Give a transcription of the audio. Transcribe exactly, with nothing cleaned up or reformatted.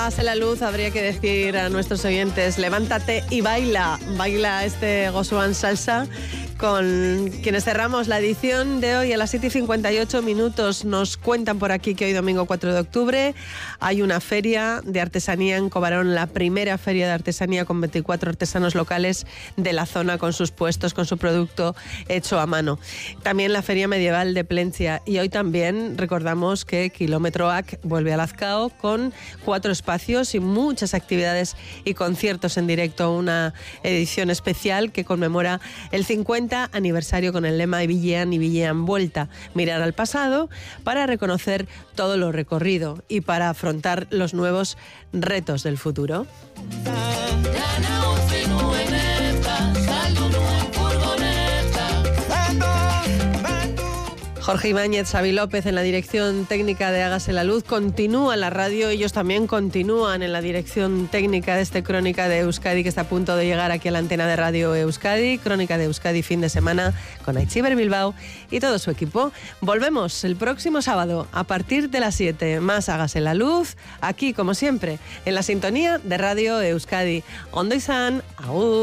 Hágase la luz, habría que decir a nuestros oyentes, levántate y baila, baila este Gosuán Salsa, con quienes cerramos la edición de hoy a las siete y cincuenta y ocho minutos. Nos cuentan por aquí que hoy domingo cuatro de octubre hay una feria de artesanía en Cobarón, la primera feria de artesanía con veinticuatro artesanos locales de la zona con sus puestos, con su producto hecho a mano. También la feria medieval de Plencia, y hoy también recordamos que Kilómetro A C vuelve a Lazcao con cuatro espacios y muchas actividades y conciertos en directo, una edición especial que conmemora el cincuenta aniversario con el lema Ibilean y Ibilean Vuelta, mirar al pasado para reconocer todo lo recorrido y para afrontar los nuevos retos del futuro. Jorge Ibáñez, Xavi López en la dirección técnica de Hágase la Luz. Continúa la radio, ellos también continúan en la dirección técnica de este Crónica de Euskadi, que está a punto de llegar aquí a la antena de Radio Euskadi. Crónica de Euskadi fin de semana con Aitziber Bilbao y todo su equipo. Volvemos el próximo sábado a partir de las siete. Más Hágase la Luz, aquí como siempre, en la sintonía de Radio Euskadi. Ondo izan, agur.